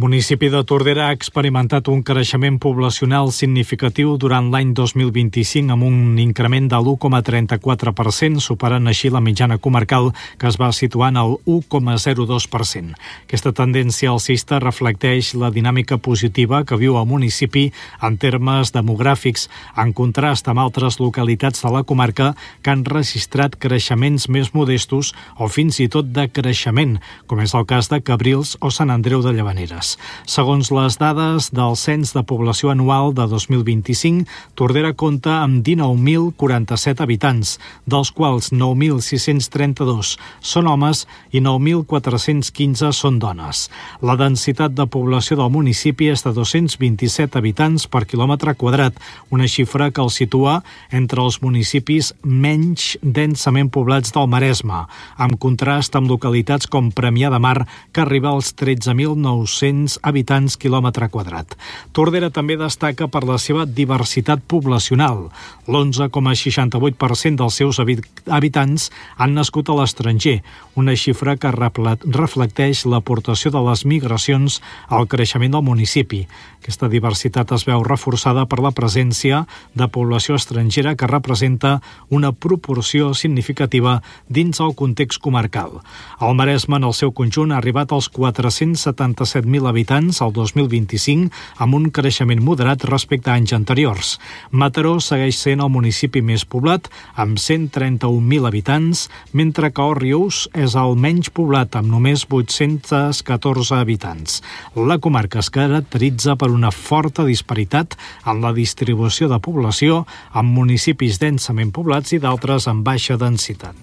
El municipi de Tordera ha experimentat un creixement poblacional significatiu durant l'any 2025 amb un increment de l'1,34%, superant així la mitjana comarcal que es va situar en el 1,02%. Aquesta tendència alcista reflecteix la dinàmica positiva que viu el municipi en termes demogràfics, en contrast amb altres localitats de la comarca que han registrat creixements més modestos o fins i tot de creixement, com és el cas de Cabrils o Sant Andreu de Llavaneres. Segons les dades del Cens de Població Anual de 2025, Tordera compta amb 19.047 habitants, dels quals 9.632 són homes i 9.415 són dones. La densitat de població del municipi és de 227 habitants per quilòmetre quadrat, una xifra que el situa entre els municipis menys densament poblats del Maresme, en contrast amb localitats com Premià de Mar, que arriba als 13.900 habitants quilòmetre quadrat. Tordera també destaca per la seva diversitat poblacional. L'11,68% dels seus habitants han nascut a l'estranger, una xifra que reflecteix l'aportació de les migracions al creixement del municipi. Aquesta diversitat es veu reforçada per la presència de població estrangera que representa una proporció significativa dins el context comarcal. El Maresme, en el seu conjunt, ha arribat als 477.000 habitants al 2025, amb un creixement moderat respecte a anys anteriors. Mataró segueix sent el municipi més poblat, amb 131.000 habitants, mentre que Òrrius és el menys poblat, amb només 814 habitants. La comarca es caracteritza per una forta disparitat en la distribució de població, amb municipis densament poblats i d'altres amb baixa densitat.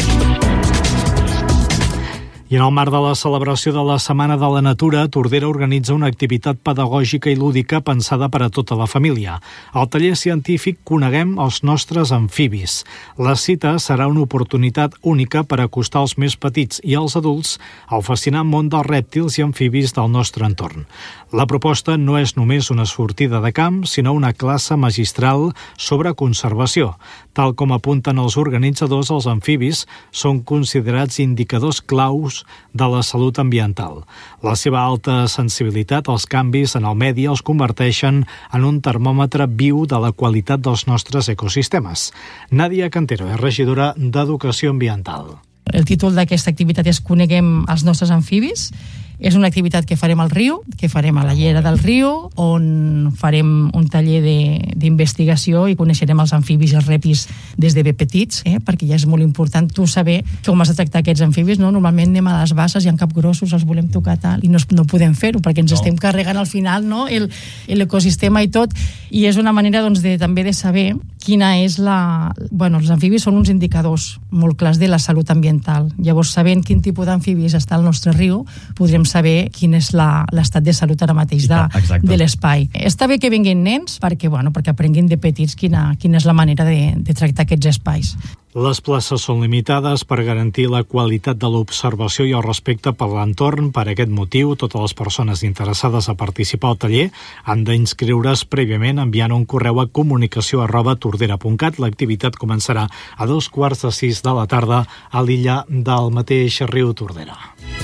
I en el marc de la celebració de la Setmana de la Natura, Tordera organitza una activitat pedagògica i lúdica pensada per a tota la família. Al taller científic Coneguem els nostres amfibis. La cita serà una oportunitat única per acostar els més petits i els adults al fascinant món dels rèptils i amfibis del nostre entorn. La proposta no és només una sortida de camp, sinó una classe magistral sobre conservació. Tal com apunten els organitzadors, els amfibis són considerats indicadors claus de la salut ambiental. La seva alta sensibilitat als canvis en el medi els converteixen en un termòmetre viu de la qualitat dels nostres ecosistemes. Nàdia Cantero és regidora d'Educació Ambiental. El títol d'aquesta activitat és Coneguem els nostres amfibis. És una activitat que farem al riu, que farem a la llera del riu, on farem un taller d'investigació i coneixerem els amfibis i els rèptils des de ben petits, perquè ja és molt important tu saber com has de tractar aquests amfibis. No? Normalment anem a les basses i en capgrossos els volem tocar tal, i no podem fer-ho perquè ens estem carregant al final, no? l'ecosistema i tot, i és una manera també de saber quina és els amfibis són uns indicadors molt clars de la salut ambiental. Llavors, sabent quin tipus d'amfibis està al nostre riu, podrem saber quin és l'estat de salut ara mateix de l'espai. Està bé que vinguin nens perquè aprenguin de petits quina és la manera de tractar aquests espais. Les places són limitades per garantir la qualitat de l'observació i el respecte per l'entorn. Per aquest motiu, totes les persones interessades a participar al taller han d'inscriure's prèviament enviant un correu a comunicació@tordera.cat. L'activitat començarà a 5:45 de la tarda a l'illa del mateix riu Tordera.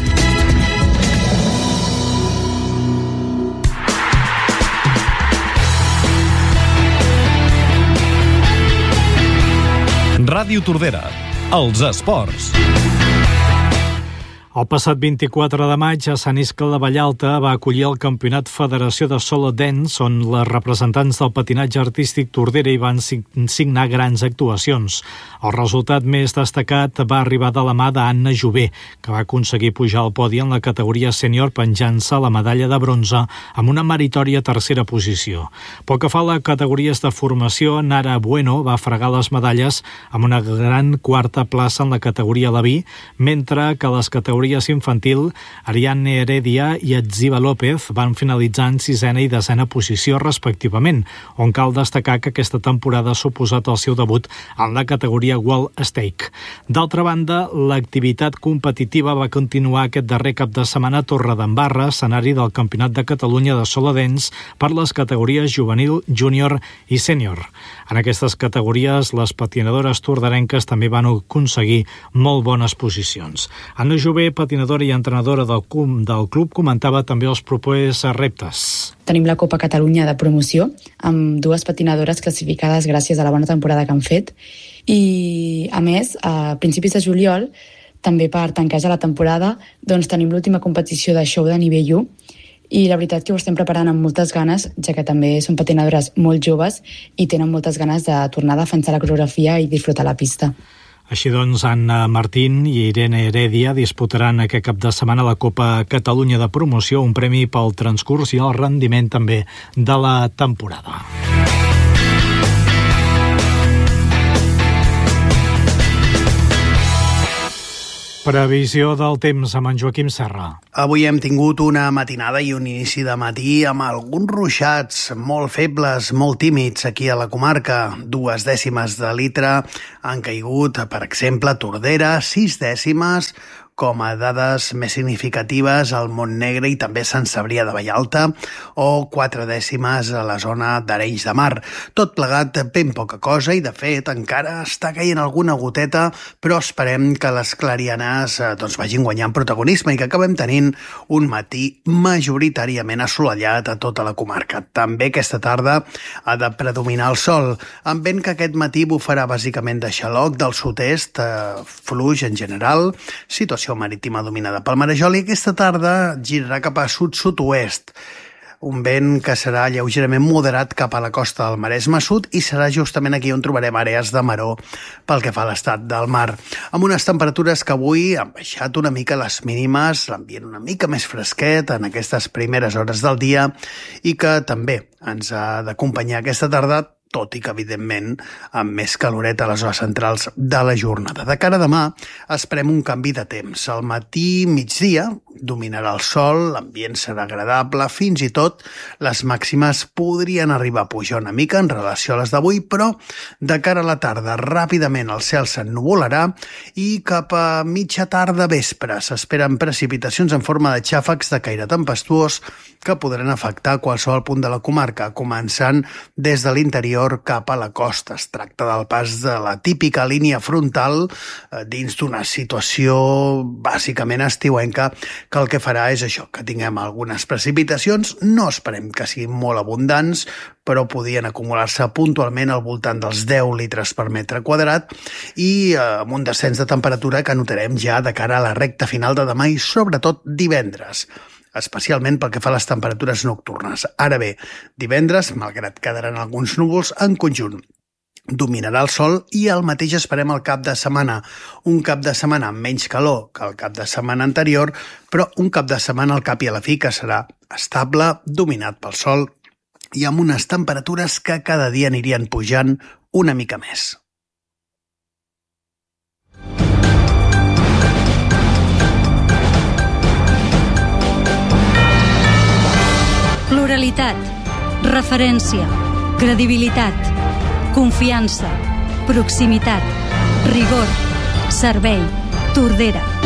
Ràdio Tordera, els esports. El passat 24 de maig, a Sant Iscle de Vallalta va acollir el Campionat Federació de Solo Dance, on les representants del patinatge artístic Tordera hi van signar grans actuacions. El resultat més destacat va arribar de la mà d'Anna Jové, que va aconseguir pujar al podi en la categoria sènior penjant-se la medalla de bronze amb una meritòria tercera posició. Pel que fa a les categories de formació, Nara Bueno va fregar les medalles amb una gran quarta plaça en la categoria Laví, mentre que les categories infantil, Ariadne Heredia i Etziba López van finalitzar en 6ª i 10ª posició respectivament, on cal destacar que aquesta temporada ha suposat el seu debut en la categoria World Stake. D'altra banda, l'activitat competitiva va continuar aquest darrer cap de setmana a Torredembarra, escenari del Campionat de Catalunya de Solo Dance per les categories juvenil, júnior i sènior. En aquestes categories, les patinadores torderenques també van aconseguir molt bones posicions. Anna Jové patinadora i entrenadora del club, comentava també els propers reptes. Tenim la Copa Catalunya de promoció, amb 2 patinadores classificades gràcies a la bona temporada que han fet. I, a més, a principis de juliol, també per tancar ja la temporada, doncs tenim l'última competició de show de nivell 1, i la veritat que ho estem preparant amb moltes ganes, ja que també són patinadores molt joves i tenen moltes ganes de tornar a defensar la coreografia i disfrutar la pista. Així doncs, Anna Martín i Irene Heredia disputaran aquest cap de setmana la Copa Catalunya de Promoció, un premi pel transcurs i el rendiment també de la temporada. Previsió del temps amb en Joaquim Serra. Avui hem tingut una matinada i un inici de matí amb alguns ruixats molt febles, molt tímids aquí a la comarca. 2 dècimes de litre han caigut, per exemple, a Tordera, 6 dècimes, com a dades més significatives al Montnegre i també Sant Cebrià de Vallalta, o 4 dècimes a la zona d'Arenys de Mar. Tot plegat ben poca cosa i, de fet, encara està caient alguna goteta, però esperem que les clarianes vagin guanyant protagonisme i que acabem tenint un matí majoritàriament assolellat a tota la comarca. També aquesta tarda ha de predominar el sol, amb vent que aquest matí bufarà bàsicament de xaloc del sud-est, fluix en general, situació marítima dominada pel marejol, i aquesta tarda girarà cap a sud-sud-oest. Un vent que serà lleugerament moderat cap a la costa del Maresme Sud i serà justament aquí on trobarem àrees de maror pel que fa a l'estat del mar. Amb unes temperatures que avui han baixat una mica les mínimes, l'ambient una mica més fresquet en aquestes primeres hores del dia i que també ens ha d'acompanyar aquesta tarda, tot i que, evidentment, amb més caloret a les hores centrals de la jornada. De cara a demà, esperem un canvi de temps. Al matí, migdia, dominarà el sol, l'ambient serà agradable, fins i tot les màximes podrien arribar a pujar una mica en relació a les d'avui, però de cara a la tarda, ràpidament el cel s'ennuvolarà i cap a mitja tarda vespre s'esperen precipitacions en forma de xàfecs de caire tempestuós que podran afectar qualsevol punt de la comarca, començant des de l'interior cap a la costa. Es tracta del pas de la típica línia frontal dins d'una situació bàsicament estiuenca que el que farà és això, que tinguem algunes precipitacions, no esperem que siguin molt abundants, però podien acumular-se puntualment al voltant dels 10 litres per metre quadrat i amb un descens de temperatura que notarem ja de cara a la recta final de demà i sobretot divendres, especialment pel que fa a les temperatures nocturnes. Ara bé, divendres, malgrat quedaran alguns núvols, en conjunt dominarà el sol i el mateix esperem el cap de setmana. Un cap de setmana amb menys calor que el cap de setmana anterior, però un cap de setmana al cap i a la fi que serà estable, dominat pel sol i amb unes temperatures que cada dia anirien pujant una mica més. Pluralitat, referència, credibilitat, confiança, proximitat, rigor, servei, Tordera.